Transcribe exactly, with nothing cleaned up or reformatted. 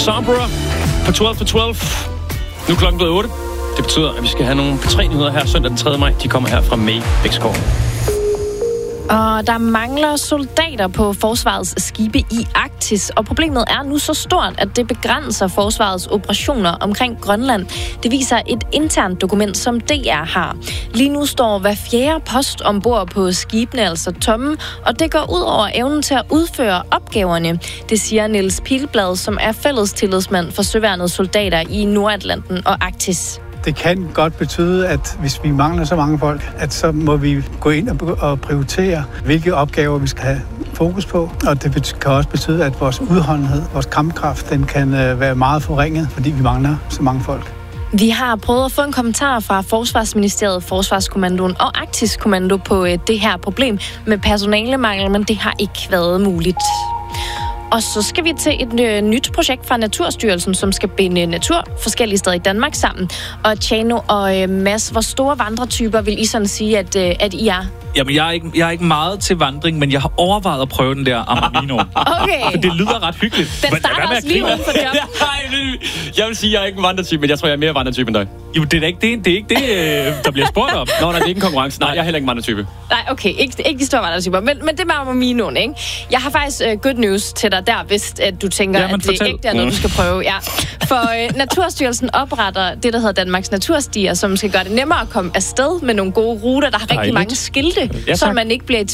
Sombra på tolv for tolv. Nu er klokken blevet otte. Det betyder, at vi skal have nogle P tre-nyheder her søndag den tredje maj. De kommer her fra May Bækskov. Og der mangler soldater på forsvarets skibe i Arktis, og problemet er nu så stort, at det begrænser forsvarets operationer omkring Grønland. Det viser et internt dokument, som D R har. Lige nu står hver fjerde post ombord på skibene altså tomme, og det går ud over evnen til at udføre opgaverne. Det siger Niels Pilblad, som er fællestillidsmand for søværnets soldater i Nordatlanten og Arktis. Det kan godt betyde, at hvis vi mangler så mange folk, at så må vi gå ind og prioritere, hvilke opgaver vi skal have fokus på. Og det kan også betyde, at vores udholdenhed, vores kampkraft, den kan være meget forringet, fordi vi mangler så mange folk. Vi har prøvet at få en kommentar fra Forsvarsministeriet, Forsvarskommandoen og Arktisk Kommando på det her problem med personalemangel, men det har ikke været muligt. Og så skal vi til et øh, nyt projekt fra Naturstyrelsen, som skal binde natur forskellige steder i Danmark sammen. Og Tjano og øh, Mads, hvor store vandretyper vil I sådan sige, at, øh, at I er? Jamen, jeg er, ikke, jeg er ikke meget til vandring, men jeg har overvejet at prøve den der Amarino. Okay. For det lyder ret hyggeligt. Den starter også lige uden for job. Jeg vil sige, at jeg er ikke en vandretype, men jeg tror, jeg er mere vandretype end dig. Jo, det er ikke det, det, er ikke det der bliver spurgt om. Nå, nej, det er ikke en konkurrence. Nej, jeg er heller ikke en vandretype. Nej, okay, ikke, ikke de store vandretyper, men, men det er bare Amarinoen, ikke? Jeg har faktisk uh, good news til dig der, hvis at du tænker, ja, at det fortæl. Ikke er noget, du skal prøve. Ja. For uh, Naturstyrelsen opretter det, der hedder Danmarks Naturstier, som skal gøre det nemmere at komme afsted med nogle gode ruter, der har rigtig mange skilte, ja, så man ikke bliver i